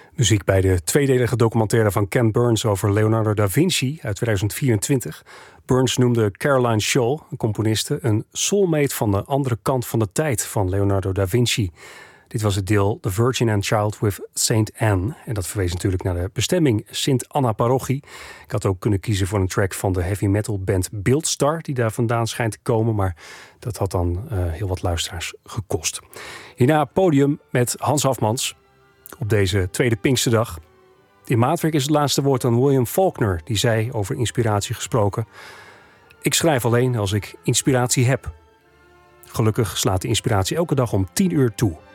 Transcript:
Muziek bij de tweedelige documentaire van Ken Burns over Leonardo da Vinci uit 2024. Burns noemde Caroline Shaw, een componiste, een soulmate van de andere kant van de tijd van Leonardo da Vinci. Dit was het deel The Virgin and Child with Saint Anne. En dat verwees natuurlijk naar de bestemming Sint Anna Parochie. Ik had ook kunnen kiezen voor een track van de heavy metal band Buildstar, die daar vandaan schijnt te komen. Maar dat had dan heel wat luisteraars gekost. Hierna podium met Hans Hafmans op deze tweede Pinksterdag. In maatwerk is het laatste woord aan William Faulkner. Die zei over inspiratie gesproken: ik schrijf alleen als ik inspiratie heb. Gelukkig slaat de inspiratie elke dag om 10 uur toe.